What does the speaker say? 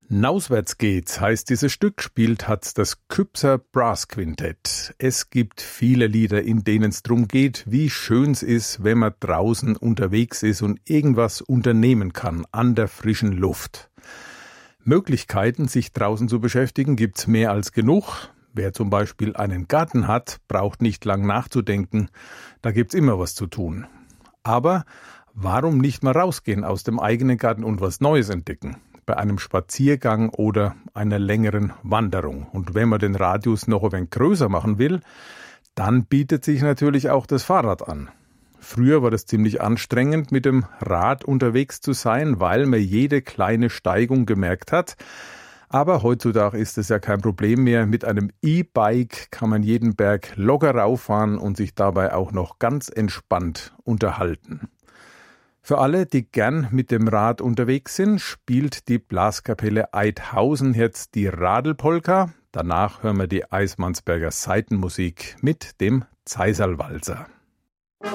Nauswärts geht's, heißt dieses Stück, spielt hat das Küpser Brass Quintett. Es gibt viele Lieder, in denen es darum geht, wie schön es ist, wenn man draußen unterwegs ist und irgendwas unternehmen kann an der frischen Luft. Möglichkeiten, sich draußen zu beschäftigen, gibt's mehr als genug. Wer zum Beispiel einen Garten hat, braucht nicht lang nachzudenken. Da gibt's immer was zu tun. Aber warum nicht mal rausgehen aus dem eigenen Garten und was Neues entdecken? Bei einem Spaziergang oder einer längeren Wanderung. Und wenn man den Radius noch ein wenig größer machen will, dann bietet sich natürlich auch das Fahrrad an. Früher war das ziemlich anstrengend, mit dem Rad unterwegs zu sein, weil man jede kleine Steigung gemerkt hat. Aber heutzutage ist es ja kein Problem mehr. Mit einem E-Bike kann man jeden Berg locker rauffahren und sich dabei auch noch ganz entspannt unterhalten. Für alle, die gern mit dem Rad unterwegs sind, spielt die Blaskapelle Eidhausen jetzt die Radelpolka. Danach hören wir die Eismansberger Saitenmusik mit dem Zeiserlwalzer.